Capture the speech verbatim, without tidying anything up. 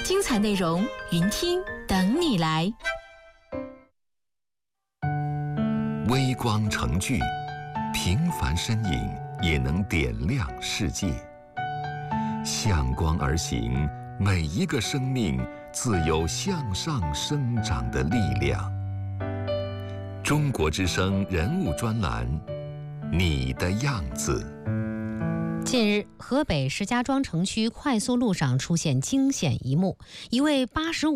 精彩内容，云听等你来。 微光成炬，平凡身影也能点亮世界。向光而行，每一个生命自有向上生长的力量。中国之声人物专栏，你的样子。 近日，河北石家庄城区快速路上出现惊险一幕，一位八十五